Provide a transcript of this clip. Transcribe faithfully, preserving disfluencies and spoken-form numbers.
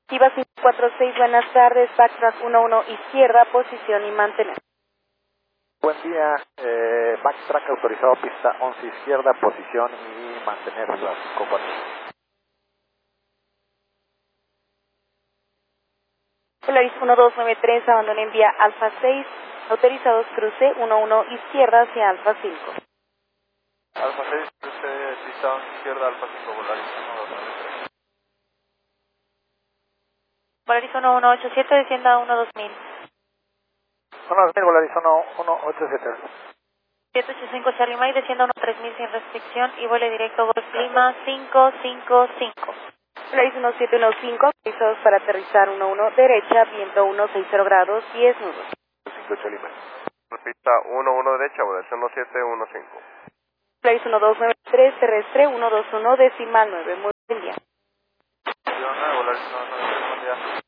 Tiva cinco cuatro seis, buenas tardes, backtrack uno uno izquierda, posición y mantener. Buen día, eh, backtrack autorizado, pista once izquierda, posición y mantener la cinco cuatro. Polaris uno dos nueve tres, abandona en vía Alfa seis, autorizados cruce uno uno izquierda hacia Alfa cinco. Alfa seis, cruce, pista once izquierda, Alfa cinco, Polaris uno dos nueve tres. Polaris uno uno ocho siete, descienda uno dos mil. uno dos mil, Polaris uno ocho siete. siete ocho cinco Charlie Mike, descienda uno tres mil sin restricción y vuele directo Golf Lima cinco cinco cinco. Polaris uno siete uno cinco, autorizados para aterrizar uno uno derecha, viento uno sesenta grados, diez nudos. cinco Charlie Mike. Pista uno uno derecha, Polaris uno siete uno cinco. Polaris uno dos nueve tres, terrestre uno dos uno, decimal nueve, muy buen día. Polaris uno nueve tres, buen día.